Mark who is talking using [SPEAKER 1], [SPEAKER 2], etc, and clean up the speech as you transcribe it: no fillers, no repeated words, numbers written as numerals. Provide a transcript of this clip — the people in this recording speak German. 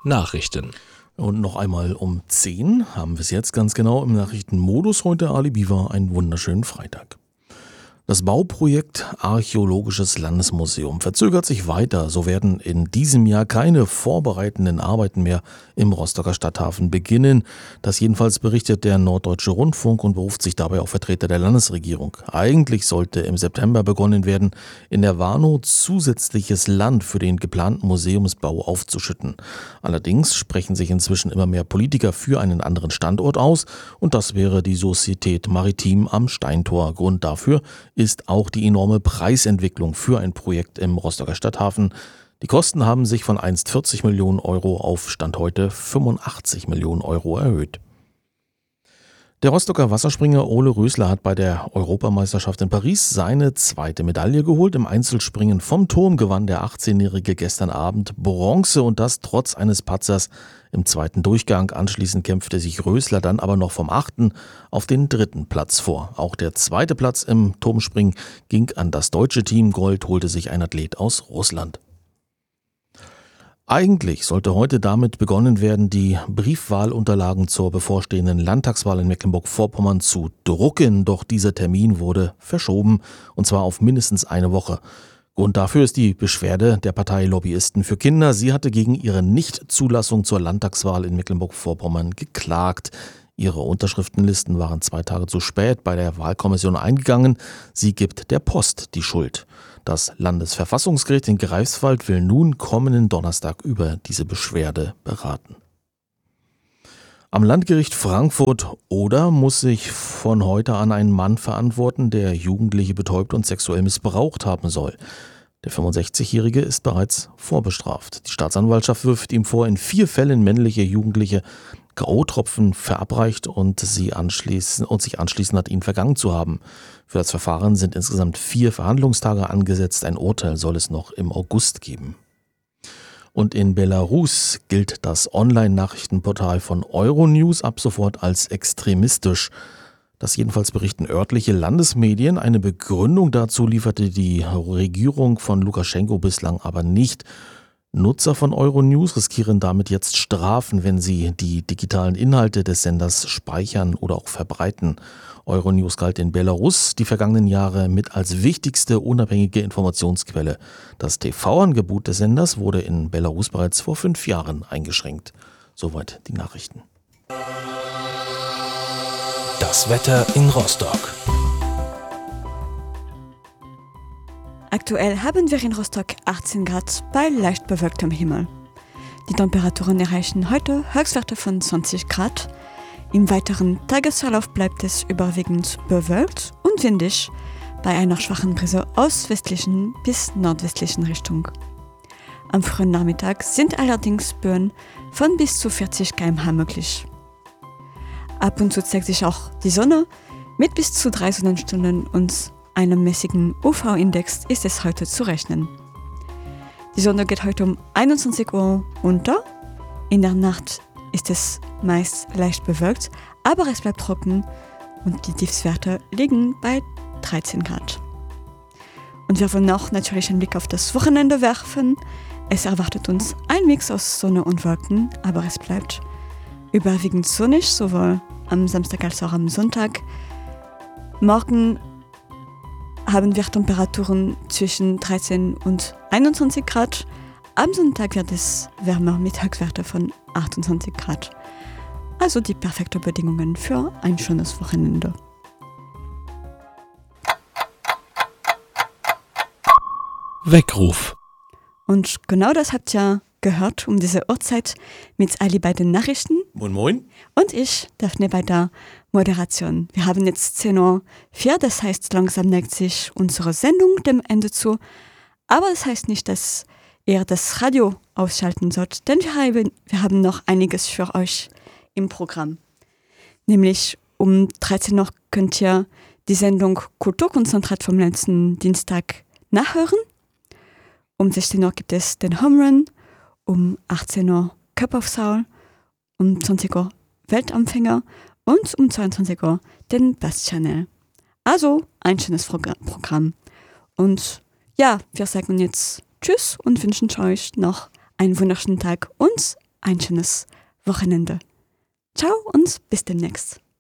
[SPEAKER 1] Nachrichten.
[SPEAKER 2] Und noch einmal um 10 haben wir es jetzt ganz genau im Nachrichtenmodus. Heute Ali Biwa, einen wunderschönen Freitag. Das Bauprojekt Archäologisches Landesmuseum verzögert sich weiter. So werden in diesem Jahr keine vorbereitenden Arbeiten mehr im Rostocker Stadthafen beginnen. Das jedenfalls berichtet der Norddeutsche Rundfunk und beruft sich dabei auf Vertreter der Landesregierung. Eigentlich sollte im September begonnen werden, in der Warnow zusätzliches Land für den geplanten Museumsbau aufzuschütten. Allerdings sprechen sich inzwischen immer mehr Politiker für einen anderen Standort aus und das wäre die Societät Maritim am Steintor. Grund dafür ist auch die enorme Preisentwicklung für ein Projekt im Rostocker Stadthafen. Die Kosten haben sich von einst 40 Millionen Euro auf Stand heute 85 Millionen Euro erhöht. Der Rostocker Wasserspringer Ole Rösler hat bei der Europameisterschaft in Paris seine zweite Medaille geholt. Im Einzelspringen vom Turm gewann der 18-Jährige gestern Abend Bronze und das trotz eines Patzers im zweiten Durchgang. Anschließend kämpfte sich Rösler dann aber noch vom 8. auf den 3. Platz vor. Auch der zweite Platz im Turmspringen ging an das deutsche Team. Gold holte sich ein Athlet aus Russland. Eigentlich sollte heute damit begonnen werden, die Briefwahlunterlagen zur bevorstehenden Landtagswahl in Mecklenburg-Vorpommern zu drucken. Doch dieser Termin wurde verschoben, und zwar auf mindestens eine Woche. Grund dafür ist die Beschwerde der Partei Lobbyisten für Kinder. Sie hatte gegen ihre Nichtzulassung zur Landtagswahl in Mecklenburg-Vorpommern geklagt. Ihre Unterschriftenlisten waren 2 Tage zu spät bei der Wahlkommission eingegangen. Sie gibt der Post die Schuld. Das Landesverfassungsgericht in Greifswald will nun kommenden Donnerstag über diese Beschwerde beraten. Am Landgericht Frankfurt-Oder muss sich von heute an ein Mann verantworten, der Jugendliche betäubt und sexuell missbraucht haben soll. Der 65-Jährige ist bereits vorbestraft. Die Staatsanwaltschaft wirft ihm vor, in 4 Fällen männliche Jugendliche K.O.-Tropfen verabreicht und sich anschließend hat ihn vergangen zu haben. Für das Verfahren sind insgesamt 4 Verhandlungstage angesetzt. Ein Urteil soll es noch im August geben. Und in Belarus gilt das Online-Nachrichtenportal von Euronews ab sofort als extremistisch. Das jedenfalls berichten örtliche Landesmedien. Eine Begründung dazu lieferte die Regierung von Lukaschenko bislang aber nicht. Nutzer von Euronews riskieren damit jetzt Strafen, wenn sie die digitalen Inhalte des Senders speichern oder auch verbreiten. Euronews galt in Belarus die vergangenen Jahre mit als wichtigste unabhängige Informationsquelle. Das TV-Angebot des Senders wurde in Belarus bereits vor 5 Jahren eingeschränkt. Soweit die Nachrichten.
[SPEAKER 1] Das Wetter in Rostock.
[SPEAKER 3] Aktuell haben wir in Rostock 18 Grad bei leicht bewölktem Himmel. Die Temperaturen erreichen heute Höchstwerte von 20 Grad. Im weiteren Tagesverlauf bleibt es überwiegend bewölkt und windig bei einer schwachen Brise aus westlichen bis nordwestlichen Richtung. Am frühen Nachmittag sind allerdings Böen von bis zu 40 km/h möglich. Ab und zu zeigt sich auch die Sonne. Mit bis zu 3 Sonnenstunden und einem mäßigen UV-Index ist es heute zu rechnen. Die Sonne geht heute um 21 Uhr unter. In der Nacht ist es meist leicht bewölkt, aber es bleibt trocken und die Tiefstwerte liegen bei 13 Grad. Und wir wollen auch natürlich einen Blick auf das Wochenende werfen. Es erwartet uns ein Mix aus Sonne und Wolken, aber es bleibt überwiegend sonnig, sowohl am Samstag als auch am Sonntag. Morgen haben wir Temperaturen zwischen 13 und 21 Grad. Am Sonntag wird es wärmer mit Höchstwerte von 28 Grad. Also die perfekten Bedingungen für ein schönes Wochenende.
[SPEAKER 1] Weckruf.
[SPEAKER 3] Und genau das habt ihr gehört um diese Uhrzeit mit Ali bei den Nachrichten.
[SPEAKER 2] Moin Moin.
[SPEAKER 3] Und ich, Daphne, bei der Moderation. Wir haben jetzt 10:04 Uhr, das heißt, langsam neigt sich unsere Sendung dem Ende zu. Aber das heißt nicht, dass ihr das Radio ausschalten sollt, denn wir haben noch einiges für euch im Programm. Nämlich um 13 Uhr könnt ihr die Sendung Kulturkonzentrat vom letzten Dienstag nachhören. Um 16 Uhr gibt es den Home Run, um 18 Uhr Cup of Soul, um 20 Uhr Weltempfänger und um 22 Uhr den Bass Channel. Also ein schönes Programm. Und ja, wir sagen jetzt Tschüss und wünschen euch noch einen wunderschönen Tag und ein schönes Wochenende. Ciao und bis demnächst.